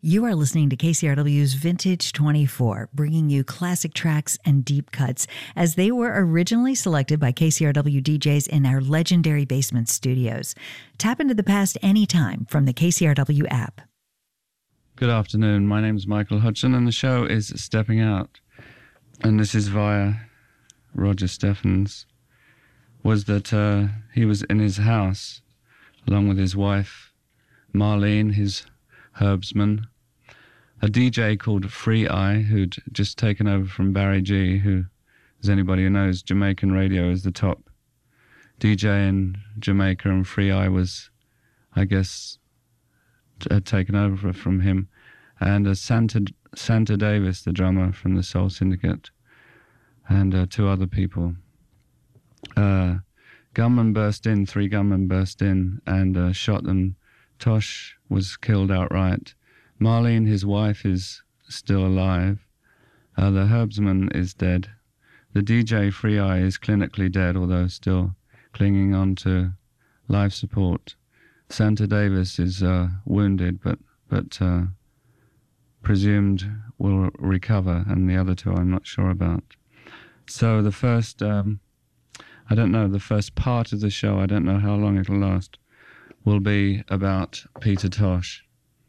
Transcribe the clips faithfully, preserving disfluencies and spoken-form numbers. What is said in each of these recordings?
You are listening to K C R W's Vintage twenty-four, bringing you classic tracks and deep cuts as they were originally selected by K C R W D Js in our legendary basement studios. Tap into the past anytime from the K C R W app. Good afternoon. My name is Michael Hudson and the show is Stepping Out. And this is via Roger Steffens. Was that uh, he was in his house along with his wife, Marlene, his herbsman, a D J called Free Eye, who'd just taken over from Barry G, who, as anybody who knows, Jamaican radio is the top D J in Jamaica, and Free Eye was, I guess, had taken over from him, and uh, Santa Santa Davis, the drummer from the Soul Syndicate, and uh, two other people. Uh, gunmen burst in, three gunmen burst in, and uh, shot them. Tosh was killed outright. Marlene, his wife, is still alive. Uh, the herbsman is dead. The D J Free Eye is clinically dead, although still clinging on to life support. Santa Davis is uh, wounded, but but uh, presumed will recover, and the other two I'm not sure about. So the first, um, I don't know, the first part of the show, I don't know how long it'll last, will be about Peter Tosh,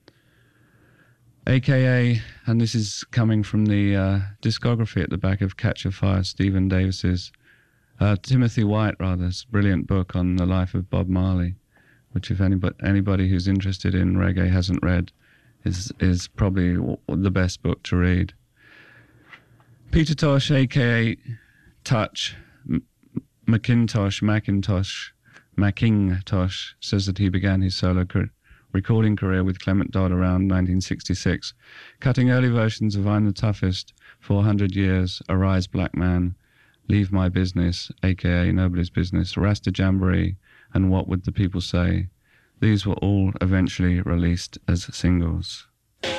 a k a, and this is coming from the uh, discography at the back of Catch a Fire, Stephen Davis's, uh, Timothy White, rather, it's a brilliant book on the life of Bob Marley, which if anybody, anybody who's interested in reggae hasn't read, is is probably the best book to read. Peter Tosh, a k a. Touch, M- McIntosh, Macintosh, Mackintosh, says that he began his solo car- recording career with Clement Dodd around nineteen sixty-six, cutting early versions of I'm the Toughest, four hundred years, Arise Black Man, Leave My Business, a k a. Nobody's Business, Rasta Jamboree, and What Would the People Say. These were all eventually released as singles.